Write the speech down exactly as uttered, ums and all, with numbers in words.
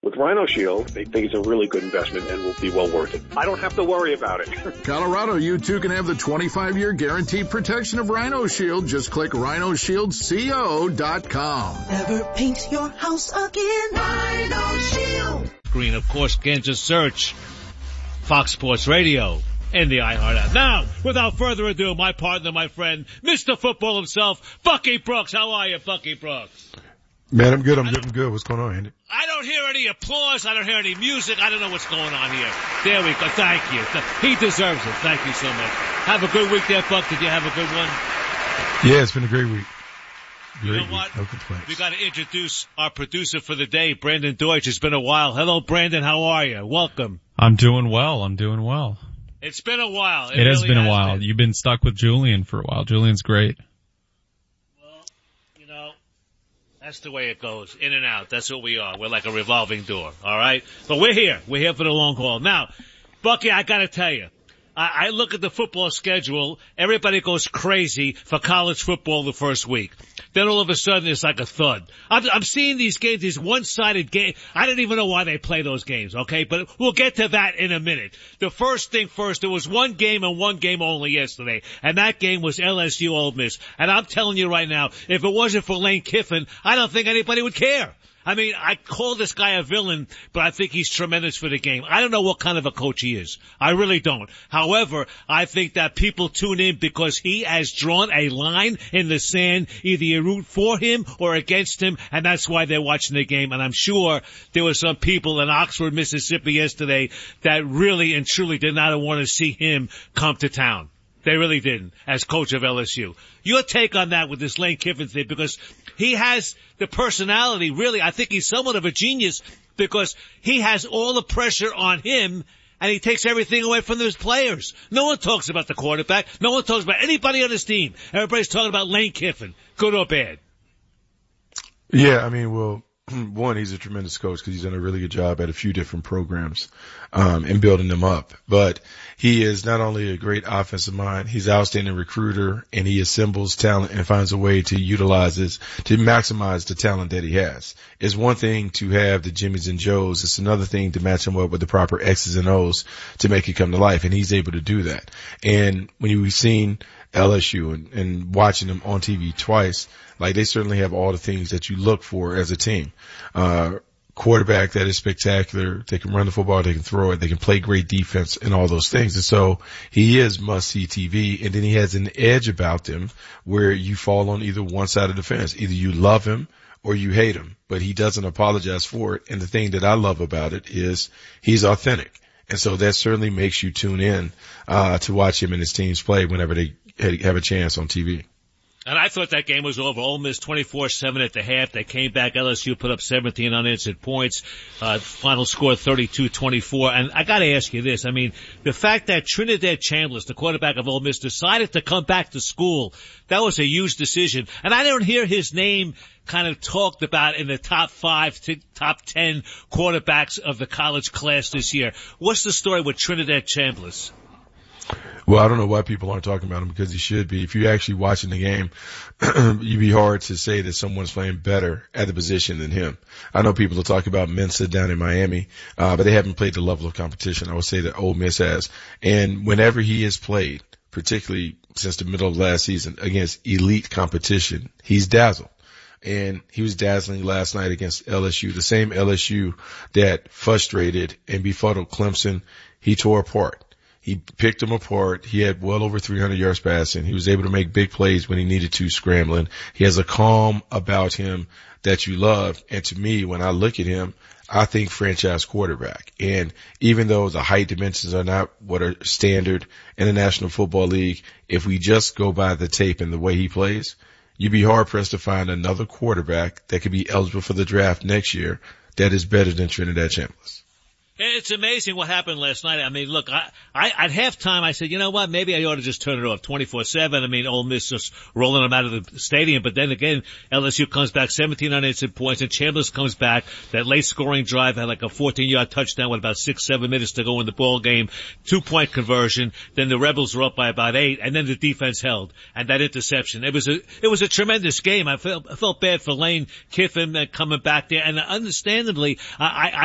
With Rhino Shield, they think it's a really good investment and will be well worth it. I don't have to worry about it. Colorado, you too can have the twenty-five year guaranteed protection of Rhino Shield. Just click rhino shield co dot com. Never paint your house again. Rhino Shield. Green, of course, can just search Fox Sports Radio and the iHeart app. Now, without further ado, my partner, my friend, Mister Football himself, Bucky Brooks. How are you, Bucky Brooks? Man, I'm good. I'm doing good. What's going on, Andy? I don't hear any applause. I don't hear any music. I don't know what's going on here. There we go. Thank you. He deserves it. Thank you so much. Have a good week there, Buck. Did you have a good one? Yeah, it's been a great week. Great you know week. what? No complaints. We got to introduce our producer for the day, Brandon Deutsch. It's been a while. Hello, Brandon. How are you? Welcome. I'm doing well. I'm doing well. It's been a while. It, it has really been a has while. Been. You've been stuck with Julian for a while. Julian's great. That's the way it goes, in and out. That's what we are. We're like a revolving door, all right? But we're here. We're here for the long haul. Now, Bucky, I got to tell you, I, I look at the football schedule. Everybody goes crazy for college football the first week. Then all of a sudden, it's like a thud. I'm, I'm seeing these games, these one-sided games. I don't even know why they play those games, okay? But we'll get to that in a minute. The first thing first, there was one game and one game only yesterday, and that game was L S U Ole Miss. And I'm telling you right now, if it wasn't for Lane Kiffin, I don't think anybody would care. I mean, I call this guy a villain, but I think he's tremendous for the game. I don't know what kind of a coach he is. I really don't. However, I think that people tune in because he has drawn a line in the sand. Either you root for him or against him, and that's why they're watching the game. And I'm sure there were some people in Oxford, Mississippi yesterday that really and truly did not want to see him come to town. They really didn't, as coach of L S U. Your take on that with this Lane Kiffin thing, because he has the personality, really, I think he's somewhat of a genius, because he has all the pressure on him, and he takes everything away from his players. No one talks about the quarterback. No one talks about anybody on his team. Everybody's talking about Lane Kiffin, good or bad. Yeah, I mean, well, one, he's a tremendous coach because he's done a really good job at a few different programs um and building them up. But he is not only a great offensive mind, he's an outstanding recruiter, and he assembles talent and finds a way to utilize this, to maximize the talent that he has. It's one thing to have the Jimmies and Joes. It's another thing to match them up with the proper X's and O's to make it come to life, and he's able to do that. And when you've seen L S U and, and watching them on T V twice, like, they certainly have all the things that you look for as a team. Uh, quarterback that is spectacular. They can run the football. They can throw it. They can play great defense and all those things. And so he is must-see T V. And then he has an edge about him where you fall on either one side of the fence. Either you love him or you hate him, but he doesn't apologize for it. And the thing that I love about it is he's authentic. And so that certainly makes you tune in, uh, to watch him and his teams play whenever they have a chance on T V. And I thought that game was over. Ole Miss twenty-four seven at the half. They came back. L S U put up seventeen unanswered points. Uh, final score thirty-two twenty-four. And I got to ask you this. I mean, the fact that Trinidad Chambliss, the quarterback of Ole Miss, decided to come back to school, that was a huge decision. And I don't hear his name kind of talked about in the top five to top ten quarterbacks of the college class this year. What's the story with Trinidad Chambliss? Well, I don't know why people aren't talking about him, because he should be. If you're actually watching the game, you'd be hard to say that someone's playing better at the position than him. I know people will talk about Mensa down in Miami, uh, but they haven't played the level of competition I would say that Ole Miss has. And whenever he has played, particularly since the middle of last season, against elite competition, he's dazzled. And he was dazzling last night against L S U, the same L S U that frustrated and befuddled Clemson. He tore apart. He picked them apart. He had well over three hundred yards passing. He was able to make big plays when he needed to, scrambling. He has a calm about him that you love. And to me, when I look at him, I think franchise quarterback. And even though the height dimensions are not what are standard in the National Football League, if we just go by the tape and the way he plays, you'd be hard pressed to find another quarterback that could be eligible for the draft next year that is better than Trinidad Chambliss. It's amazing what happened last night. I mean, look, I, I, at halftime I said, you know what, maybe I ought to just turn it off twenty-four seven. I mean, Ole Miss just rolling them out of the stadium. But then again, L S U comes back seventeen unanswered points, and Chambliss comes back. That late scoring drive had like a fourteen yard touchdown with about six, seven minutes to go in the ball game. Two point conversion. Then the Rebels were up by about eight, and then the defense held. And that interception. It was a, it was a tremendous game. I felt, I felt bad for Lane Kiffin uh, coming back there. And understandably, I, I